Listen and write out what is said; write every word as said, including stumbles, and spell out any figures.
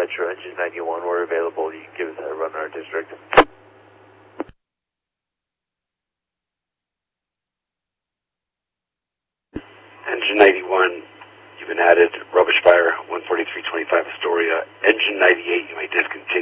dispatcher, engine ninety-one, we're available. You can give us a run in our district. Engine ninety-one, you've been added. Rubbish fire, one forty-three twenty-five Astoria. Engine ninety-eight, you may discontinue.